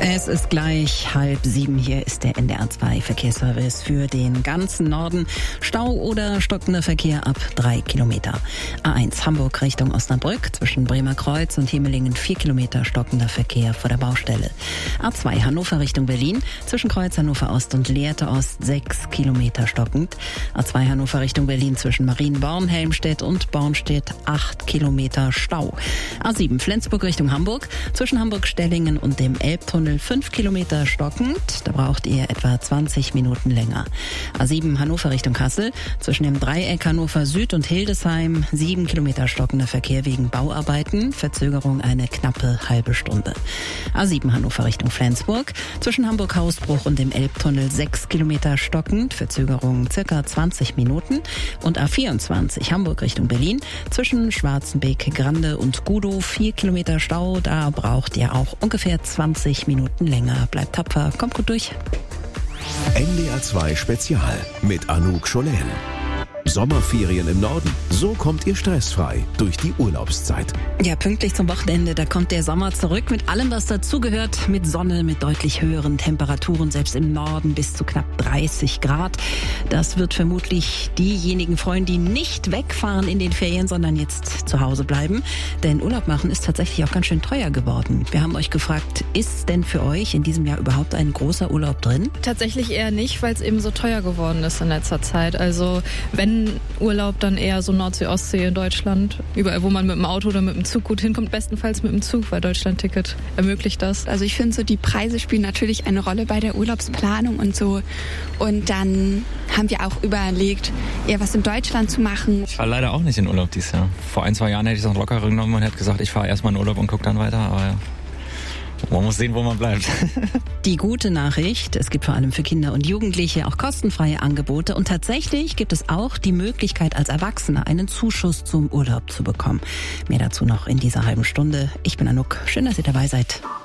Es ist gleich 6:30. Hier ist der NDR 2 Verkehrsservice für den ganzen Norden. Stau oder stockender Verkehr ab 3 Kilometer. A1 Hamburg Richtung Osnabrück zwischen Bremer Kreuz und Hemelingen 4 Kilometer stockender Verkehr vor der Baustelle. A2 Hannover Richtung Berlin zwischen Kreuz Hannover Ost und Lehrte Ost 6 Kilometer stockend. A2 Hannover Richtung Berlin zwischen Marienborn, Helmstedt und Bornstedt 8 Kilometer Stau. A7 Flensburg Richtung Hamburg zwischen Hamburg-Stellingen und dem Elbtunnel 5 Kilometer stockend. Da braucht ihr etwa 20 Minuten länger. A7 Hannover Richtung Kassel zwischen dem Dreieck Hannover Süd und Hildesheim 7 Kilometer stockender Verkehr wegen Bauarbeiten. Verzögerung eine knappe halbe Stunde. A7 Hannover Richtung Flensburg zwischen Hamburg-Hausbruch und dem Elbtunnel 6 Kilometer stockend. Verzögerung circa 20 Minuten. Und A24 Hamburg Richtung Berlin zwischen Schwarzenbeek, Grande und Gudow 4 Kilometer Stau. Da braucht ihr auch ungefähr 20 Minuten länger. Bleibt tapfer, kommt gut durch. NDR 2 Spezial mit Anouk Scholen. Sommerferien im Norden. So kommt ihr stressfrei durch die Urlaubszeit. Ja, pünktlich zum Wochenende, da kommt der Sommer zurück mit allem, was dazugehört. Mit Sonne, mit deutlich höheren Temperaturen, selbst im Norden bis zu knapp 30 Grad. Das wird vermutlich diejenigen freuen, die nicht wegfahren in den Ferien, sondern jetzt zu Hause bleiben. Denn Urlaub machen ist tatsächlich auch ganz schön teuer geworden. Wir haben euch gefragt, ist denn für euch in diesem Jahr überhaupt ein großer Urlaub drin? Tatsächlich eher nicht, weil es eben so teuer geworden ist in letzter Zeit. Also wenn Urlaub, dann eher so Nordsee, Ostsee in Deutschland. Überall, wo man mit dem Auto oder mit dem Zug gut hinkommt, bestenfalls mit dem Zug, weil Deutschland-Ticket ermöglicht das. Also ich finde so, die Preise spielen natürlich eine Rolle bei der Urlaubsplanung und so. Und dann haben wir auch überlegt, eher was in Deutschland zu machen. Ich war leider auch nicht in Urlaub dieses Jahr. Vor 1-2 Jahren hätte ich es noch lockerer genommen und hätte gesagt, ich fahre erstmal in Urlaub und gucke dann weiter. Aber ja, man muss sehen, wo man bleibt. Die gute Nachricht, es gibt vor allem für Kinder und Jugendliche auch kostenfreie Angebote und tatsächlich gibt es auch die Möglichkeit als Erwachsener einen Zuschuss zum Urlaub zu bekommen. Mehr dazu noch in dieser halben Stunde. Ich bin Anouk, schön, dass ihr dabei seid.